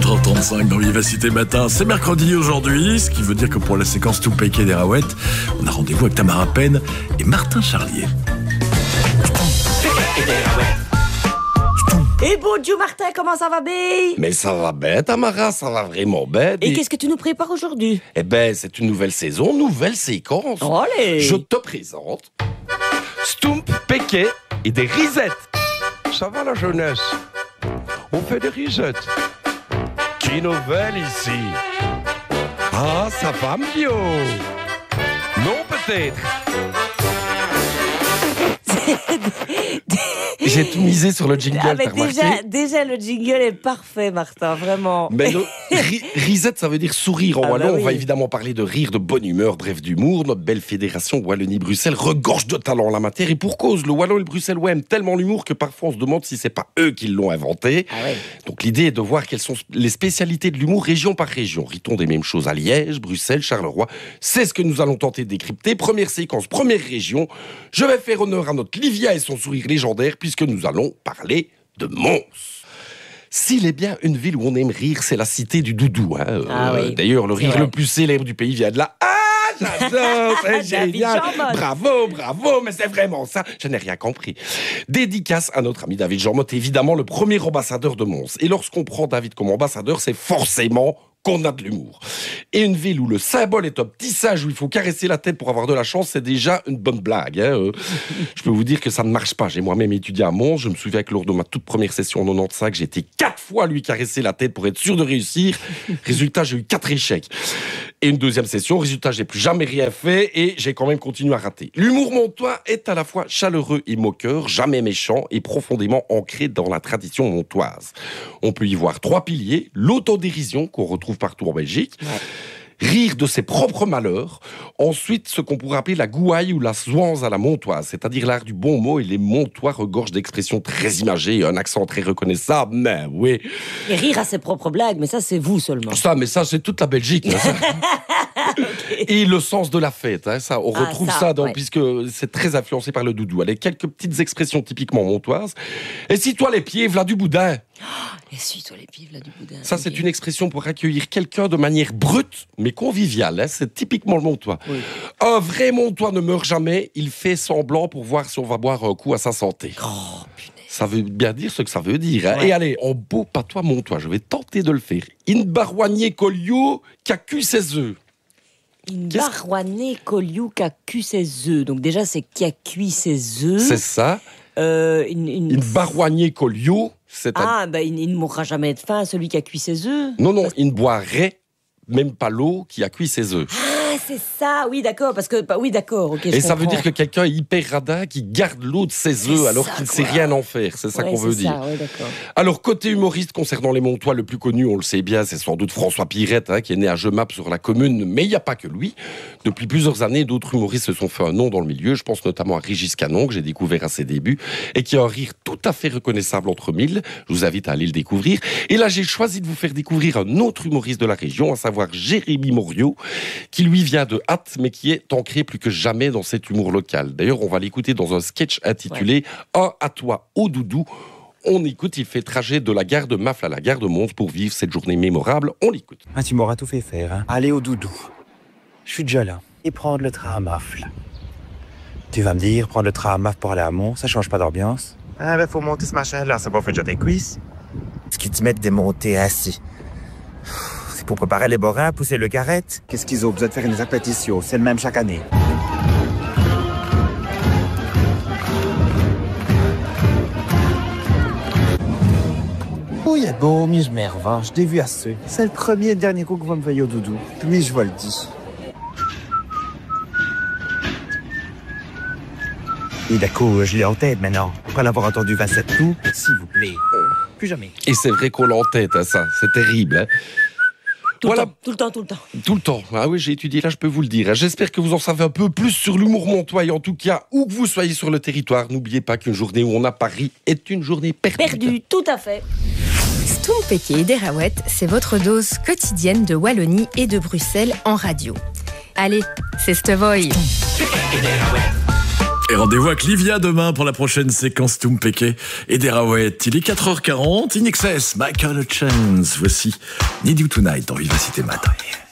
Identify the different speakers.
Speaker 1: 4h35 dans Vivacité Matin. C'est mercredi aujourd'hui, ce qui veut dire que pour la séquence Tout Péqué des Raouettes, on a rendez-vous avec Tamara Penn et Martin Charlier.
Speaker 2: Et bonjour Martin, comment ça va bien?
Speaker 3: Mais ça va bête, Tamara, ça va vraiment bête.
Speaker 2: Et qu'est-ce que tu nous prépares aujourd'hui?
Speaker 3: Eh ben, c'est une nouvelle saison, nouvelle séquence.
Speaker 2: Allez.
Speaker 3: Je te présente Stump, Péquet et des risettes. Ça va la jeunesse? On fait des risettes. Qui nouvelle ici? Ah, ça va mieux. Non, peut-être. J'ai tout misé sur le jingle,
Speaker 2: Ah, mais
Speaker 3: t'as remarqué?
Speaker 2: déjà, le jingle est parfait, Martin, vraiment.
Speaker 3: Mais risette, ça veut dire sourire en wallon.
Speaker 2: Bah oui.
Speaker 3: On va évidemment parler de rire, de bonne humeur, bref, d'humour. Notre belle fédération Wallonie-Bruxelles regorge de talent en la matière. Et pour cause, le Wallon et le Bruxellois aiment tellement l'humour que parfois on se demande si c'est pas eux qui l'ont inventé.
Speaker 2: Ah ouais.
Speaker 3: Donc l'idée est de voir quelles sont les spécialités de l'humour région par région. Rit-on des mêmes choses à Liège, Bruxelles, Charleroi? C'est ce que nous allons tenter de décrypter. Première séquence, première région. Je vais faire honneur à notre Livia et son sourire légendaire puisque nous allons parler de Mons. S'il est bien une ville où on aime rire, c'est la cité du doudou.
Speaker 2: Oui.
Speaker 3: D'ailleurs, le
Speaker 2: C'est
Speaker 3: rire
Speaker 2: vrai.
Speaker 3: le plus célèbre du pays vient de là. Ah, j'adore, c'est
Speaker 2: David
Speaker 3: génial.
Speaker 2: Jean-Motte.
Speaker 3: Bravo, mais c'est vraiment ça. Je n'ai rien compris. Dédicace à notre ami David Jean-Motte, évidemment le premier ambassadeur de Mons. Et lorsqu'on prend David comme ambassadeur, c'est forcément qu'on a de l'humour. Et une ville où le symbole est un petit singe où il faut caresser la tête pour avoir de la chance, c'est déjà une bonne blague. Je peux vous dire que ça ne marche pas. J'ai moi-même étudié à Mons. Je me souviens que lors de ma toute première session en 95, j'ai été 4 fois à lui caresser la tête pour être sûr de réussir. Résultat, j'ai eu 4 échecs. Et une deuxième session, résultat, j'ai plus jamais rien fait et j'ai quand même continué à rater. L'humour montois est à la fois chaleureux et moqueur, jamais méchant et profondément ancré dans la tradition montoise. On peut y voir 3 piliers: l'autodérision qu'on retrouve partout en Belgique, rire de ses propres malheurs, ensuite ce qu'on pourrait appeler la gouaille ou la zouanze à la montoise, c'est-à-dire l'art du bon mot, et les montois regorgent d'expressions très imagées et un accent très reconnaissable, mais oui.
Speaker 2: Et rire à ses propres blagues, mais ça, c'est vous seulement.
Speaker 3: Ça, c'est toute la Belgique. Ça. Et le sens de la fête, ça, on retrouve ça,
Speaker 2: ouais.
Speaker 3: puisque c'est très influencé par le doudou. Allez, quelques petites expressions typiquement montoises. Et si toi les pieds, v'là du boudin.
Speaker 2: Essuie-toi les pieds, là, du boudin.
Speaker 3: Ça, c'est une expression pour accueillir quelqu'un de manière brute, mais conviviale. C'est typiquement le montois.
Speaker 2: Oui.
Speaker 3: Un vrai montois ne meurt jamais. Il fait semblant pour voir si on va boire un coup à sa santé.
Speaker 2: Oh, punaise.
Speaker 3: Ça veut bien dire ce que ça veut dire.
Speaker 2: Ouais.
Speaker 3: Et allez, en beau patois montois, je vais tenter de le faire. In barouanier colio qu'a cu ses œufs.
Speaker 2: Une barouannée coliou qui a cuit ses œufs. Donc déjà, c'est qui a cuit ses œufs.
Speaker 3: C'est ça.
Speaker 2: Une
Speaker 3: barouanier colio, c'est
Speaker 2: il ne mourra jamais de faim, celui qui a cuit ses œufs.
Speaker 3: Non, il ne boirait même pas l'eau qui a cuit ses œufs.
Speaker 2: Ah, c'est ça, oui, d'accord, parce que... Oui, d'accord, ok,
Speaker 3: Et ça veut dire que quelqu'un est hyper radin qui garde l'eau de ses œufs alors qu'il ne sait rien en faire. C'est ça qu'on veut dire.
Speaker 2: Ouais, d'accord.
Speaker 3: Alors, côté humoriste concernant les Montois, le plus connu, on le sait bien, c'est sans doute François Pirette, qui est né à Jemap sur la commune, mais il n'y a pas que lui. Depuis plusieurs années, d'autres humoristes se sont fait un nom dans le milieu. Je pense notamment à Régis Canon, que j'ai découvert à ses débuts, et qui a un rire tout à fait reconnaissable entre mille. Je vous invite à aller le découvrir. Et là, j'ai choisi de vous faire découvrir un autre humoriste de la région, à savoir Jérémy Moriot, qui lui vient de Hatt, mais qui est ancré plus que jamais dans cet humour local. D'ailleurs, on va l'écouter dans un sketch intitulé « Un à toi au doudou ». On écoute, il fait trajet de la gare de Mafle à la gare de Mons pour vivre cette journée mémorable. On l'écoute.
Speaker 4: Ah, tu m'auras tout fait faire, hein. Aller au doudou. Je suis déjà là. Et prendre le train à Mafle. Tu vas me dire, prendre le train à Mafle pour aller à Mons, ça change pas d'ambiance?
Speaker 5: Ah ben faut monter ce machin-là, ça va faire déjà tes cuisses.
Speaker 4: Ce qu'ils te mettent des montées assis. C'est pour préparer les borins, pousser le carrette. Qu'est-ce qu'ils ont besoin de faire une répétition? C'est le même chaque année. Oh, il est beau, mais je m'énerve, je t'ai vu assez. C'est le premier et dernier coup que vous me veillez au doudou. Mais je vous le dis. Et d'accord, je l'ai en tête maintenant. Après l'avoir entendu 27 coups, s'il vous plaît. Plus jamais.
Speaker 3: Et c'est vrai qu'on l'a en tête, ça. C'est terrible.
Speaker 2: Tout le temps.
Speaker 3: Tout le temps. Ah oui, j'ai étudié là, je peux vous le dire. J'espère que vous en savez un peu plus sur l'humour montois. Et en tout cas, où que vous soyez sur le territoire, n'oubliez pas qu'une journée où on a Paris est une journée perdue.
Speaker 2: Perdu, tout à fait.
Speaker 6: Stump Péquet et des Raouettes, c'est votre dose quotidienne de Wallonie et de Bruxelles en radio. Allez, c'est Stevoy.
Speaker 1: Et rendez-vous avec Livia demain pour la prochaine séquence Tumpeke et des Raouettes. Il est 4h40, In Excess, Michael Chance. Voici Need You Tonight dans Vivacité Matin.